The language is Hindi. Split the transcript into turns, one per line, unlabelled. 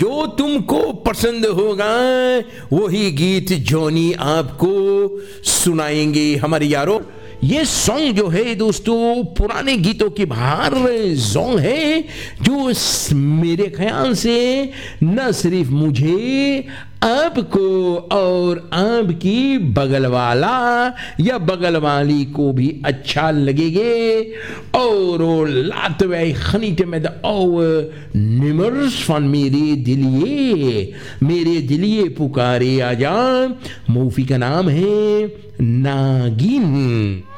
जो तुमको पसंद होगा वही गीत जॉनी आपको सुनाएंगे हमारे यारों। ये सॉन्ग जो है दोस्तों पुराने गीतों की बाहर सॉन्ग है जो मेरे ख्याल से न सिर्फ मुझे, आपको और आपकी बगल वाला या बगल वाली को भी अच्छा लगेगे। और laten wij genieten met de oude nummers van मेरे दिलिए पुकारे आजा। मूवी का नाम है नागिन।